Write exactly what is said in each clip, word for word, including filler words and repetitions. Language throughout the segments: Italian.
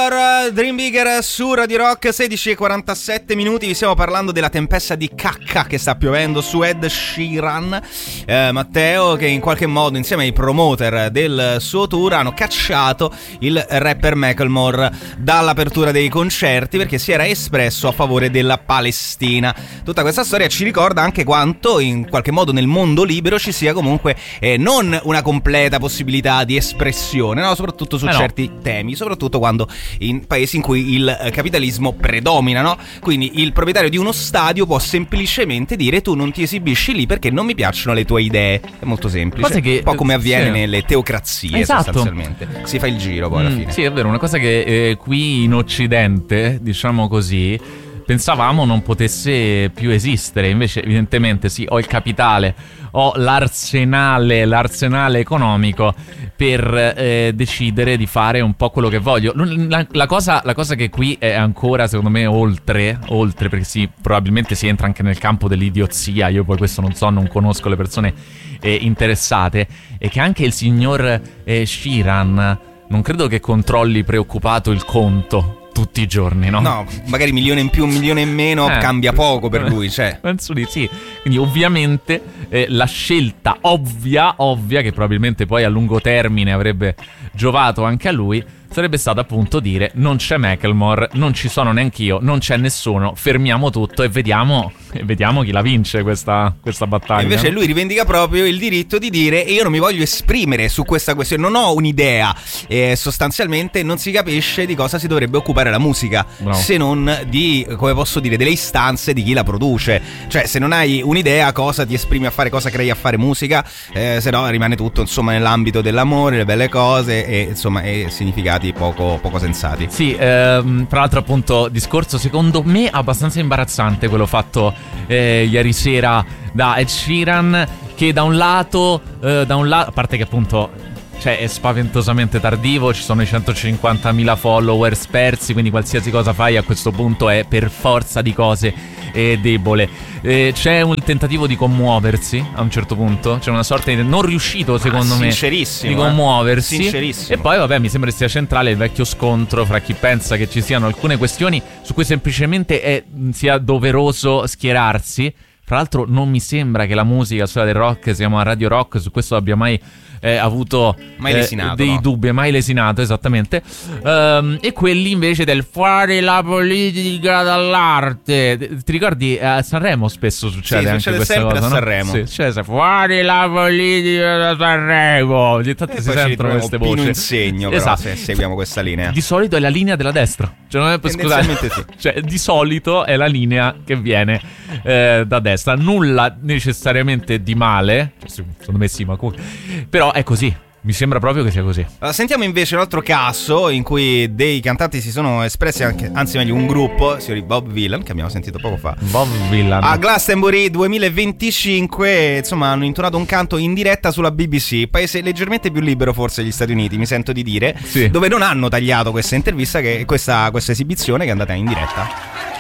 Macklemore, Dream Bigger su Radio Rock. Sedici e quarantasette minuti. Vi stiamo parlando della tempesta di cacca che sta piovendo su Ed Sheeran. eh, Matteo, che in qualche modo insieme ai promoter del suo tour hanno cacciato il rapper Macklemore dall'apertura dei concerti perché si era espresso a favore della Palestina. Tutta questa storia ci ricorda anche quanto in qualche modo nel mondo libero ci sia comunque eh, non una completa possibilità di espressione, no? Soprattutto su eh no. certi temi, soprattutto quando in paesi in cui il capitalismo predomina, no? Quindi il proprietario di uno stadio può semplicemente dire: tu non ti esibisci lì perché non mi piacciono le tue idee. È molto semplice, che, un po' come avviene sì. nelle teocrazie, esatto. sostanzialmente si fa il giro poi alla mm, fine. Sì, è vero, una cosa che eh, qui in Occidente, diciamo così, pensavamo non potesse più esistere. Invece evidentemente sì, ho il capitale, ho l'arsenale, l'arsenale economico per eh, decidere di fare un po' quello che voglio. La, la, cosa, la cosa che qui è ancora secondo me oltre, oltre perché sì, probabilmente si entra anche nel campo dell'idiozia, io poi questo non so, non conosco le persone eh, interessate, è che anche il signor eh, Sheeran non credo che controlli preoccupato il conto tutti i giorni, no? No, magari milione in più, un milione in meno, eh, cambia poco per lui, cioè. Penso di sì. Quindi ovviamente eh, la scelta ovvia, ovvia, che probabilmente poi a lungo termine avrebbe giovato anche a lui, sarebbe stato appunto dire: non c'è Macklemore, non ci sono neanch'io, non c'è nessuno, fermiamo tutto e vediamo, e vediamo chi la vince questa, questa battaglia. E invece lui rivendica proprio il diritto di dire: io non mi voglio esprimere su questa questione, non ho un'idea, e sostanzialmente non si capisce di cosa si dovrebbe occupare la musica. Bravo. Se non di, come posso dire, delle istanze di chi la produce. Cioè, se non hai un'idea, cosa ti esprimi a fare, cosa crei a fare musica, eh, se no rimane tutto insomma nell'ambito dell'amore, le belle cose e insomma e significati poco, poco sensati. Sì, ehm, tra l'altro appunto discorso secondo me abbastanza imbarazzante quello fatto eh, ieri sera da Ed Sheeran, che da un lato eh, da un lato, a parte che appunto cioè è spaventosamente tardivo, ci sono i centocinquantamila followers persi, quindi qualsiasi cosa fai a questo punto è per forza di cose eh, debole. Eh, c'è un tentativo di commuoversi a un certo punto, c'è una sorta di non riuscito secondo ah, me sincerissimo, di commuoversi, eh? Sincerissimo. E poi vabbè, mi sembra sia centrale il vecchio scontro fra chi pensa che ci siano alcune questioni su cui semplicemente è, sia doveroso schierarsi. Fra l'altro non mi sembra che la musica, la storia del rock, siamo a Radio Rock, su questo abbia mai eh, avuto mai lesinato, eh, dei no? dubbi, mai lesinato, esattamente. Um, e quelli invece del fuori la politica dall'arte. Ti ricordi a Sanremo spesso succede, sì, anche succede questa sempre cosa, a no? Sanremo. Sì, succede fuori la politica da Sanremo. Ogni tanto e si sentono queste voci. Pino Insegno, però, esatto. Se seguiamo questa linea. Di solito è la linea della destra. Cioè, non è per scusare. Sì. Cioè, di solito è la linea che viene eh, da destra. Nulla necessariamente di male, cioè, secondo me sì, ma comunque, però è così. Mi sembra proprio che sia così. Allora, sentiamo invece un altro caso in cui dei cantanti si sono espressi, anche, anzi meglio un gruppo, signori Bob Dylan, che abbiamo sentito poco fa, Bob Dylan, a Glastonbury duemilaventicinque, insomma hanno intonato un canto in diretta sulla B B C, paese leggermente più libero forse degli Stati Uniti, mi sento di dire, sì. Dove non hanno tagliato questa intervista, che questa, questa esibizione che è andata in diretta.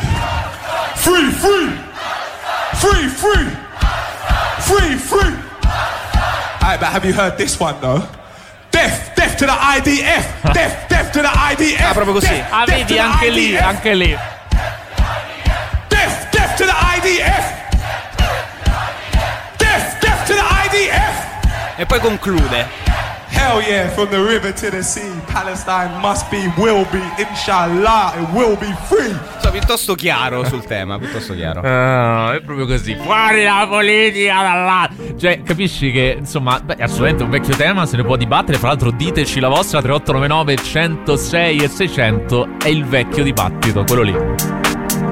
Free, free, free, free, free, free. Alright, but have you heard this one though? Death, death to the I D F, death, death to the I D F. Ah, proprio così. Death, ah, death vedi, anche lì, anche lì. Death, death to the I D F. Death, death to the I D F. E poi conclude. Hell yeah, from the river to the sea, Palestine must be, will be, inshallah, it will be free. So, piuttosto chiaro sul tema, piuttosto chiaro. Uh, è proprio così. Fuori la politica dall'alto. Cioè, capisci che, insomma, beh, è assolutamente un vecchio tema, se ne può dibattere. Fra l'altro diteci la vostra, tre otto nove nove, centosei e seicento. È il vecchio dibattito, quello lì.